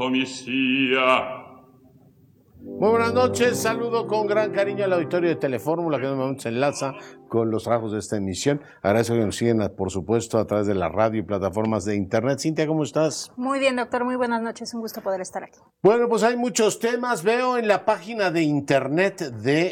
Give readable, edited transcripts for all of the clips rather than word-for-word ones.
Muy buenas noches, saludo con gran cariño al auditorio de Telefórmula que en un momento se enlaza con los trabajos de esta emisión. Agradezco que nos siguen, por supuesto, a través de la radio y plataformas de internet. Cintia, ¿cómo estás? Muy bien, doctor, muy buenas noches, un gusto poder estar aquí. Bueno, pues hay muchos temas. Veo en la página de internet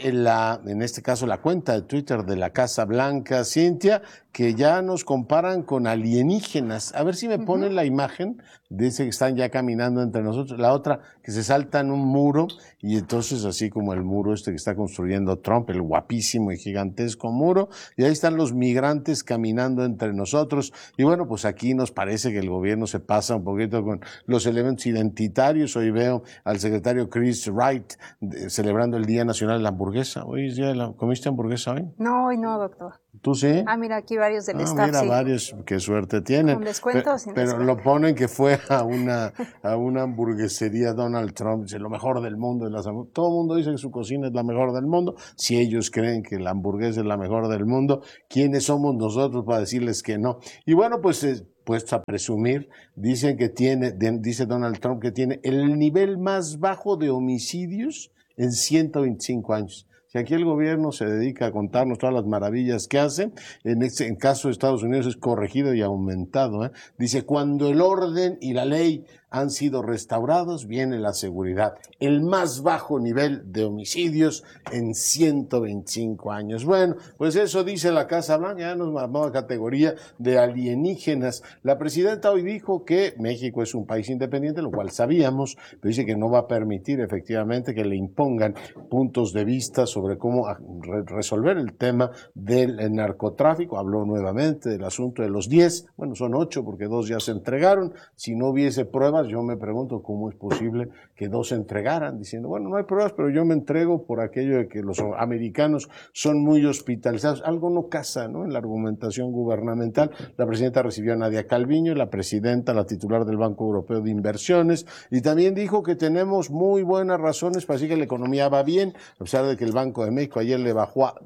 en este caso, la cuenta de Twitter de la Casa Blanca, Cintia, que ya nos comparan con alienígenas. A ver si me ponen la imagen. Dice que están ya caminando entre nosotros. La otra, que se saltan un muro y entonces así como el muro que está construyendo Trump, el guapísimo y gigantesco muro, y ahí están los migrantes caminando entre nosotros. Y bueno, pues aquí nos parece que el gobierno se pasa un poquito con los elementos identitarios. Hoy veo al secretario Chris Wright celebrando el Día Nacional de la Hamburguesa. Hoy es día de la... ¿Comiste hamburguesa hoy? No, hoy no, doctor. ¿Tú sí? Ah, mira, aquí varios del staff, mira, sí. varios, qué suerte tienen. ¿Con descuento o sin pero descuento? lo ponen que fue a una hamburguesería Donald Trump, dice lo mejor del mundo. Todo el mundo dice que su cocina es la mejor del mundo. Si ellos creen que la hamburguesa es la mejor del mundo, ¿quiénes somos nosotros para decirles que no? Y bueno, pues puesto a presumir, dice Donald Trump que tiene el nivel más bajo de homicidios en 125 años. Si aquí el gobierno se dedica a contarnos todas las maravillas que hace, en caso de Estados Unidos es corregido y aumentado. Dice, cuando el orden y la ley han sido restaurados, viene la seguridad. El más bajo nivel de homicidios en 125 años. Bueno, pues eso dice la Casa Blanca, ya nos mandó a categoría de alienígenas. La presidenta hoy dijo que México es un país independiente, lo cual sabíamos, pero dice que no va a permitir efectivamente que le impongan puntos de vista sobre cómo resolver el tema del narcotráfico. Habló nuevamente del asunto de los 10, bueno, son 8 porque 2 ya se entregaron. Si no hubiese pruebas, yo me pregunto cómo es posible que 2 se entregaran, diciendo, bueno, no hay pruebas, pero yo me entrego por aquello de que los americanos son muy hospitalizados. Algo no casa, ¿no?, en la argumentación gubernamental. La presidenta recibió a Nadia Calviño, la titular del Banco Europeo de Inversiones, y también dijo que tenemos muy buenas razones para decir que la economía va bien, a pesar de que el Banco de México ayer le bajó a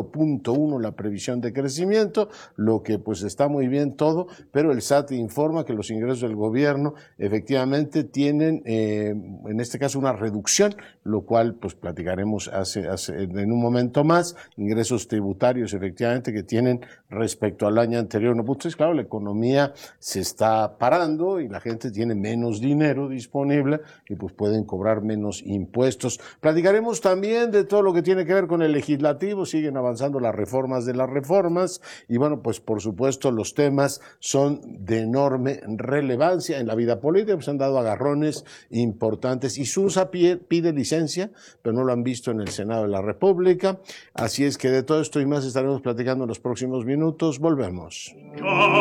1.1 la previsión de crecimiento, lo que pues está muy bien todo, pero el SAT informa que los ingresos del gobierno efectivamente tienen, en este caso, una reducción, lo cual pues platicaremos en un momento más. Ingresos tributarios efectivamente que tienen respecto al año anterior. No, pues claro, la economía se está parando y la gente tiene menos dinero disponible y pues pueden cobrar menos impuestos. Platicaremos también de todo lo que tiene que ver con el legislativo. Siguen avanzando las reformas de las reformas y bueno, pues por supuesto los temas son de enorme relevancia en la vida política, pues han dado agarrones importantes. Y Susa pide licencia, pero no lo han visto en el Senado de la República. Así es que de todo esto y más estaremos platicando en los próximos minutos. Volvemos.